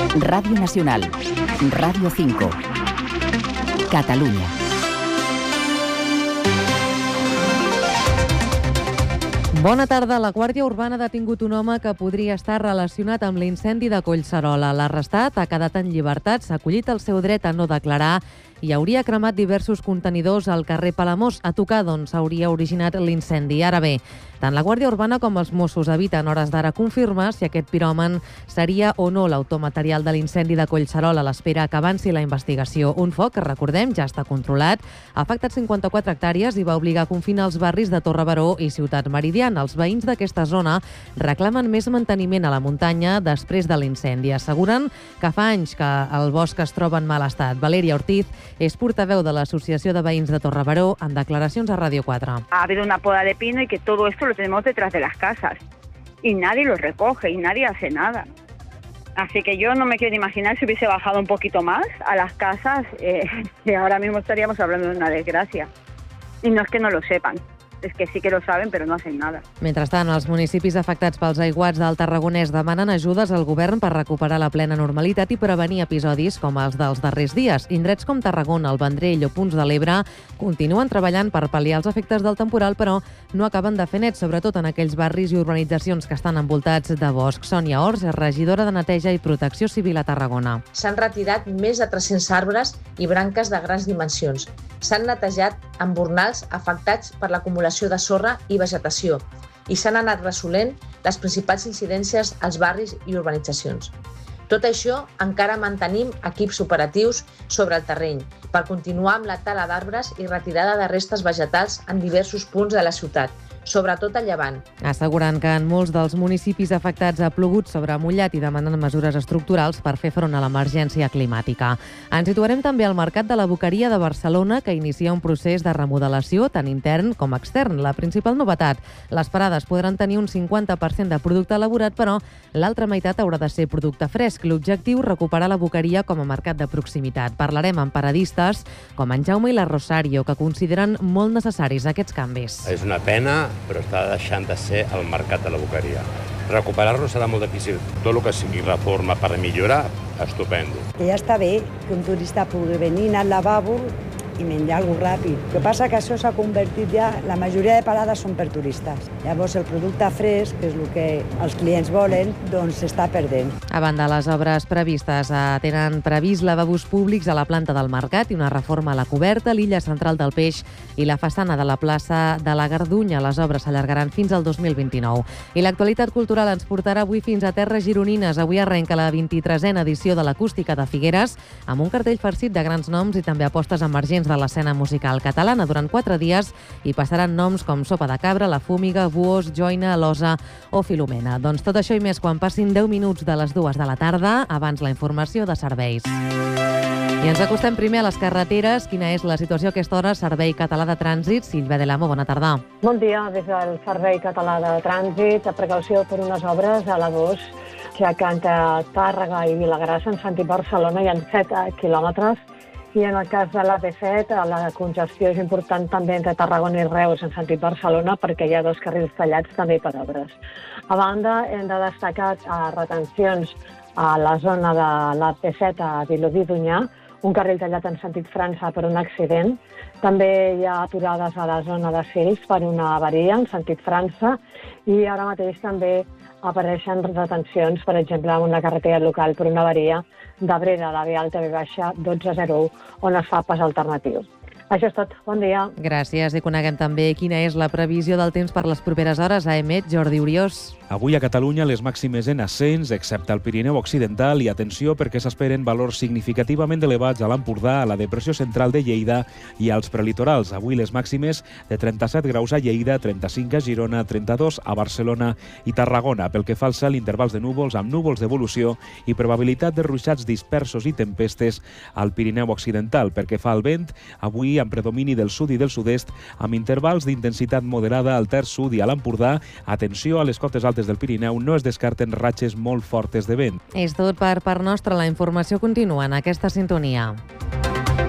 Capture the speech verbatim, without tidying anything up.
Radio Nacional, Radio cinco, Catalunya. Bona tarda. La Guàrdia Urbana ha detingut un home que podria estar relacionat amb l'incendi de Collserola. L'arrestat ha quedat en llibertat, s'ha acollit el seu dret a no declarar i hauria cremat diversos contenidors al carrer Palamós. A tocar, doncs, s'hauria originat l'incendi. Ara bé, tant la Guàrdia Urbana com els Mossos eviten hores d'ara confirmar si aquest piròman seria o no l'autor material de l'incendi de Collserola a l'espera que avanci la investigació. Un foc que, recordem, ja està controlat, ha afectat cinquanta-quatre hectàrees i va obligar a confinar els barris de Torre Baró i Ciutat Meridiana. Els veïns d'aquesta zona reclamen més manteniment a la muntanya després de l'incendi. Asseguren que fa anys que el bosc es troba en mal estat. Valeria Ortiz és portaveu de l'Associació de Veïns de Torre Baró en declaracions a Radio quatre. Ha habido una poda de pino y que todo esto lo tenemos detrás de las casas y nadie lo recoge y nadie hace nada. Así que yo no me quiero imaginar si hubiese bajado un poquito más a las casas, eh, que ahora mismo estaríamos hablando de una desgracia. Y no es que no lo sepan, és que sí que lo saben, però no hacen nada. Mentrestant, els municipis afectats pels aiguats del Tarragonès demanen ajudes al govern per recuperar la plena normalitat i prevenir episodis com els dels darrers dies. Indrets com Tarragona, el Vendrell o Punts de l'Ebre continuen treballant per pal·liar els efectes del temporal, però no acaben de fer net, sobretot en aquells barris i urbanitzacions que estan envoltats de bosc. Sònia Ors és regidora de Neteja i Protecció Civil a Tarragona. S'han retirat més de tres-cents arbres i branques de grans dimensions. S'han netejat embornals afectats per l'acumulació de sorra i vegetació i s'han anat resolent les principals incidències als barris i urbanitzacions. Tot això encara mantenim equips operatius sobre el terreny per continuar amb la tala d'arbres i retirada de restes vegetals en diversos punts de la ciutat, sobretot a llevant. Asseguren que en molts dels municipis afectats ha plogut sobre mullat i demanen mesures estructurals per fer front a l'emergència climàtica. Ens situarem també al Mercat de la Boqueria de Barcelona, que inicia un procés de remodelació tant intern com extern. La principal novetat, les parades podran tenir un cinquanta per cent de producte elaborat, però l'altra meitat haurà de ser producte fresc. L'objectiu, recuperar la Boqueria com a mercat de proximitat. Parlarem amb paradistes com en Jaume i la Rosario, que consideren molt necessaris aquests canvis. És una pena, però està deixant de ser el mercat de la Boqueria. Recuperar-lo serà molt difícil. Tot el que sigui reforma per millorar, estupendo. Que ja està bé que un turista pugui venir al lavabo i menjar alguna cosa ràpid. El que passa que això s'ha convertit ja, la majoria de parades són per turistes. Llavors el producte fresc, que és el que els clients volen, doncs s'està perdent. A banda de les obres previstes, tenen previst lavabos públics a la planta del mercat i una reforma a la coberta, l'illa central del Peix i la façana de la plaça de la Gardunya. Les obres s'allargaran fins al dos mil vint-i-nou. I l'actualitat cultural ens portarà avui fins a terres gironines. Avui arrenca la vint-i-tresena edició de l'Acústica de Figueres, amb un cartell farcit de grans noms i també apostes emergents de l'escena musical catalana. Durant quatre dies hi passaran noms com Sopa de Cabra, La Fúmiga, Buos, Joina, Losa o Filomena. Doncs tot això i més quan passin deu minuts de les dues de la tarda, abans la informació de serveis. I ens acostem primer a les carreteres. Quina és la situació a aquesta hora? Servei Català de Trànsit. Sílvia de l'Amo, bona tarda. Bon dia, des del Servei Català de Trànsit. A precaució per unes obres a la dos, ja que entre Tàrrega i Vilagrassa, en sentit Barcelona, hi ha set quilòmetres. I en el cas de l'A P set, la congestió és important també entre Tarragona i Reus, en sentit Barcelona, perquè hi ha dos carrils tallats també per obres. A banda, hem de destacar retencions a la zona de l'A P set a Vilobí d'Onyar, un carril tallat en sentit França per un accident. També hi ha aturades a la zona de Sils per una avaria en sentit França i ara mateix també apareixen retencions, per exemple, en una carretera local per una avaria d'Abrera, la V alta V baixa dotze zero u, on es fa pas alternatiu. Això és tot. Bon dia. Gràcies. I coneguem també quina és la previsió del temps per les properes hores. A Emet, Jordi Oriós. Avui a Catalunya les màximes en ascens, excepte al Pirineu Occidental, i atenció perquè s'esperen valors significativament elevats a l'Empordà, a la depressió central de Lleida i als prelitorals. Avui les màximes de trenta-set graus a Lleida, trenta-cinc a Girona, trenta-dos a Barcelona i Tarragona. Pel que fa al cel, intervals de núvols amb núvols d'evolució i probabilitat de ruixats dispersos i tempestes al Pirineu Occidental. Pel que fa al vent, avui amb predomini del sud i del sud-est, amb intervals d'intensitat moderada al terç sud i a l'Empordà. Atenció a les cotes altes del Pirineu, no es descarten ratxes molt fortes de vent. És tot per part nostra. La informació continua en aquesta sintonia.